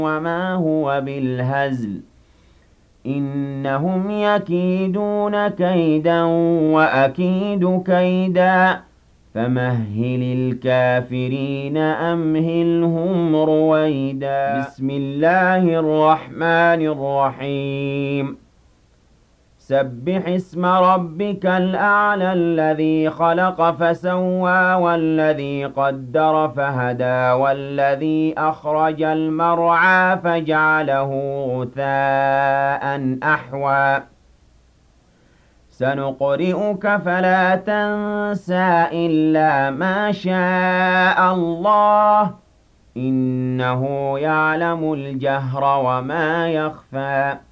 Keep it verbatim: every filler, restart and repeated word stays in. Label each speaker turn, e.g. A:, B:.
A: وما هو بالهزل إنهم يكيدون كيدا وأكيد كيدا فمهل الكافرين أمهلهم رويدا بسم الله الرحمن الرحيم سبح اسم ربك الأعلى الذي خلق فسوى والذي قدر فهدى والذي أخرج المرعى فجعله غثاء أحوى سنقرئك فلا تنسى إلا ما شاء الله إنه يعلم الجهر وما يخفى